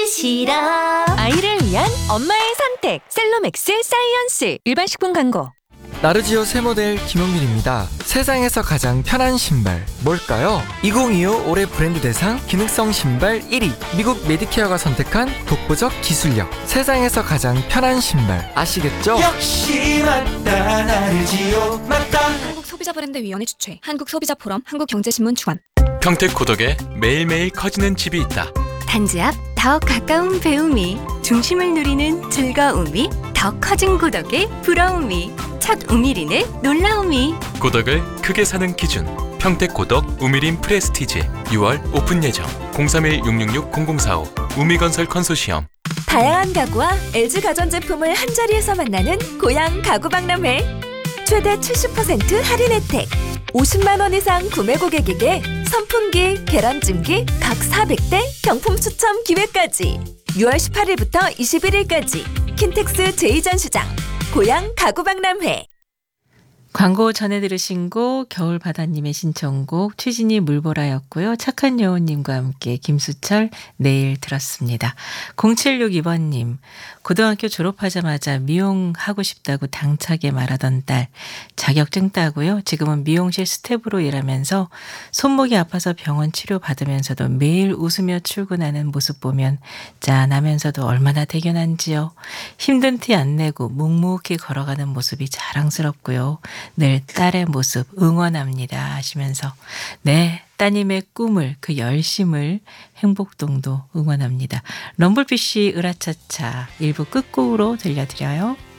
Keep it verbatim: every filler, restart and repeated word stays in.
싫어. 아이를 위한 엄마의 선택 셀로맥스 사이언스. 일반 식품 광고. 나르지오 새 모델 김용민입니다. 세상에서 가장 편한 신발 뭘까요? 이천이십오 올해 브랜드 대상 기능성 신발 일 위, 미국 메디케어가 선택한 독보적 기술력. 세상에서 가장 편한 신발 아시겠죠? 역시 맞다, 나르지오 맞다. 한국소비자브랜드위원회 주최, 한국소비자포럼, 한국경제신문 주관. 평택 고덕에 매일매일 커지는 집이 있다. 단지 앞 더 가까운 배움이, 중심을 누리는 즐거움이, 더 커진 고덕의 부러움이, 첫 우미린의 놀라움이. 고덕을 크게 사는 기준, 평택 고덕 우미린 프레스티지. 유월 오픈 예정. 공삼일 육육육 공공사오 우미건설 컨소시엄. 다양한 가구와 엘지 가전제품을 한자리에서 만나는 고양 가구박람회. 최대 칠십 퍼센트 할인 혜택. 오십만 원 이상 구매 고객에게 선풍기, 계란찜기 각 사백 대 경품 추첨 기회까지. 유월 십팔일부터 이십일일까지 킨텍스 제이 전시장 고양 가구박람회. 광고 전에 들으신 곡 겨울바다님의 신청곡 최진희 물보라였고요. 착한 여우님과 함께 김수철 내일 들었습니다. 공칠육이 번님, 고등학교 졸업하자마자 미용하고 싶다고 당차게 말하던 딸, 자격증 따고요. 지금은 미용실 스텝으로 일하면서 손목이 아파서 병원 치료 받으면서도 매일 웃으며 출근하는 모습 보면 짠하면서도 얼마나 대견한지요. 힘든 티 안 내고 묵묵히 걸어가는 모습이 자랑스럽고요. 늘 딸의 모습 응원합니다 하시면서, 네, 따님의 꿈을, 그 열심을 행복동도 응원합니다. 럼블피쉬 으라차차 일 부 끝곡으로 들려드려요.